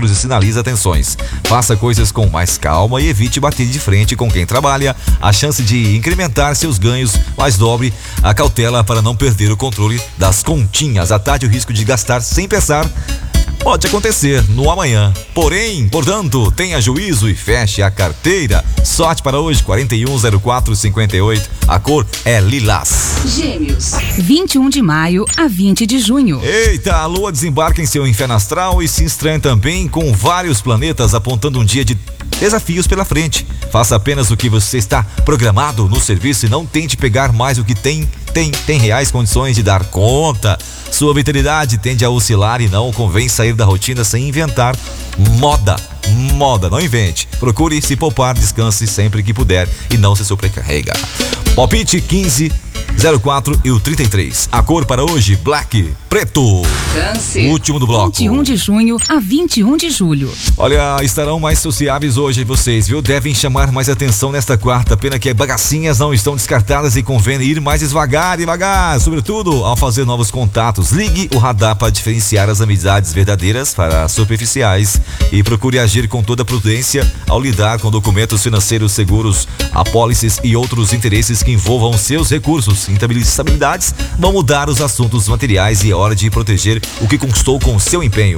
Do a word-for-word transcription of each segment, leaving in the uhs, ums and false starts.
semáforos e sinaliza tensões. Faça coisas com mais calma e evite bater de frente com quem trabalha. A chance de incrementar seus ganhos, mas dobre a cautela para não perder o controle das continhas. À tarde, o risco de gastar sem pensar pode acontecer no amanhã. Porém, portanto, tenha juízo e feche a carteira. Sorte para hoje, quarenta e um, zero quatro, cinquenta e oito. A cor é lilás. Gêmeos. vinte e um de maio a vinte de junho. Eita, a lua desembarca em seu inferno astral e se estranha também com vários planetas apontando um dia de desafios pela frente. Faça apenas o que você está programado no serviço e não tente pegar mais o que tem, tem, tem reais condições de dar conta. Sua vitalidade tende a oscilar e não convém sair da rotina sem inventar moda. Moda, não invente. Procure se poupar, descanse sempre que puder e não se sobrecarrega. Palpite quinze, zero quatro e o trinta e três. A cor para hoje, black, preto. Câncer. Último do bloco. vinte e um de junho a vinte e um de julho. Olha, estarão mais sociáveis hoje vocês, viu? Devem chamar mais atenção nesta quarta. Pena que bagacinhas não estão descartadas e convém ir mais devagar, devagar. Sobretudo ao fazer novos contatos. Ligue o radar para diferenciar as amizades verdadeiras para superficiais e procure agir com toda prudência ao lidar com documentos financeiros, seguros, apólices e outros interesses que envolvam seus recursos. Instabilidades vão mudar os assuntos materiais e é hora de proteger o que conquistou com seu empenho.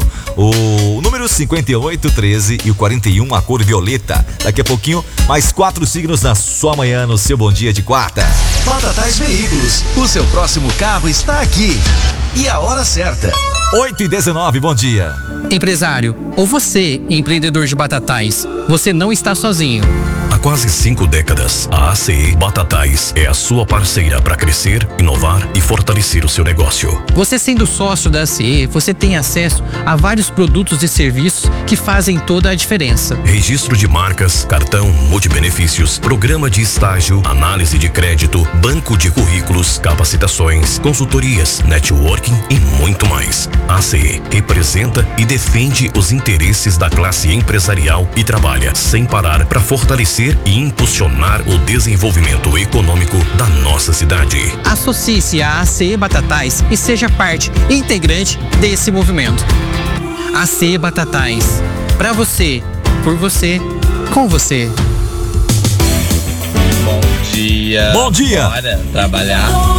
O número cinquenta e oito, treze e o quarenta e um, a cor violeta. Daqui a pouquinho, mais quatro signos na sua manhã, no seu bom dia de quarta. Batatais Veículos, o seu próximo carro está aqui. E a hora certa. oito e dezenove, bom dia. Empresário, ou você, empreendedor de Batatais, você não está sozinho. Há quase cinco décadas, a A C E Batatais é a sua parceira para crescer, inovar e fortalecer o seu negócio. Você sendo sócio da A C E, você tem acesso a vários produtos e serviços que fazem toda a diferença. Registro de marcas, cartão multibenefícios, programa de estágio, análise de crédito, banco de currículos, capacitações, consultorias, networking e muito mais. A A C E representa e defende os interesses da classe empresarial e trabalha sem parar para fortalecer e impulsionar o desenvolvimento econômico da nossa cidade. Associe-se à A C E Batatais e seja parte integrante desse movimento. A C E Batatais, para você, por você, com você. Bom dia. Bom dia. Bora trabalhar.